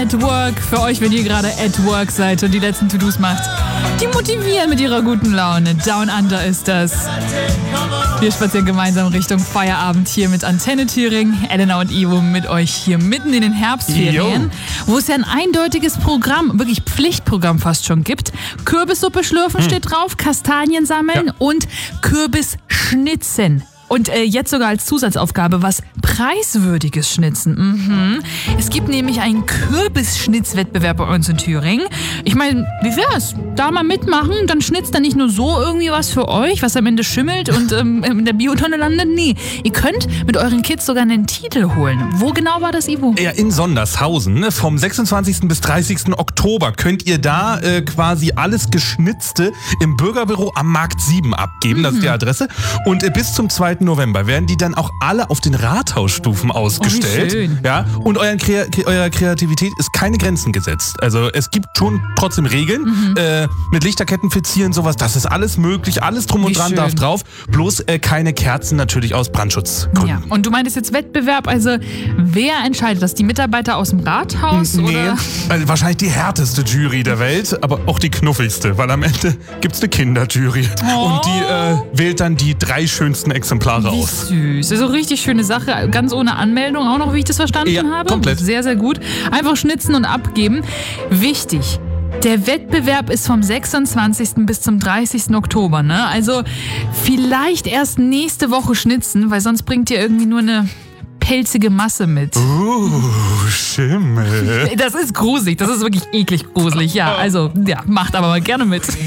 at Work. Für euch, wenn ihr gerade at Work seid und die letzten To-Dos macht. Die motivieren mit ihrer guten Laune. Down Under ist das. Wir spazieren gemeinsam Richtung Feierabend hier mit Antenne Thüringen. Elena und Ivo mit euch hier mitten in den Herbstferien, wo es ja ein eindeutiges Programm, wirklich Pflichtprogramm fast schon gibt. Kürbissuppe schlürfen steht drauf, Kastanien sammeln und Kürbis schnitzen. Und jetzt sogar als Zusatzaufgabe was Preiswürdiges schnitzen. Es gibt nämlich einen Kürbisschnitzwettbewerb bei uns in Thüringen. Ich meine, wie wär's? Da mal mitmachen, dann schnitzt da nicht nur so irgendwie was für euch, was am Ende schimmelt und in der Biotonne landet. Nee, ihr könnt mit euren Kids sogar einen Titel holen. Wo genau war das, Ivo? Ja, in Sondershausen. Ne? Vom 26. bis 30. Oktober könnt ihr da quasi alles Geschnitzte im Bürgerbüro am Markt 7 abgeben. Das ist die Adresse. Und bis zum 2. November werden die dann auch alle auf den Rathausstufen ausgestellt. Wie schön. Ja, und eurer Kreativität ist keine Grenzen gesetzt. Also es gibt schon trotzdem Regeln. Mit Lichterketten verzieren, sowas, das ist alles möglich. Alles drum und dran darf drauf. Bloß keine Kerzen natürlich aus Brandschutzgründen. Ja, und du meintest jetzt Wettbewerb, also wer entscheidet das? Die Mitarbeiter aus dem Rathaus? Nee, oder? Also wahrscheinlich die härteste Jury der Welt, aber auch die knuffelste, weil am Ende gibt's eine Kinderjury. Und die wählt dann die 3 schönsten Exemplare Wie aus. süß. Also richtig schöne Sache. Ganz ohne Anmeldung auch noch, wie ich das verstanden habe. Komplett. Sehr, sehr gut. Einfach schnitzen und abgeben. Wichtig. Der Wettbewerb ist vom 26. bis zum 30. Oktober, ne? Also vielleicht erst nächste Woche schnitzen, weil sonst bringt ihr irgendwie nur eine pelzige Masse mit. Schimmel. Das ist gruselig. Das ist wirklich eklig gruselig. Ja, also, ja, macht aber mal gerne mit.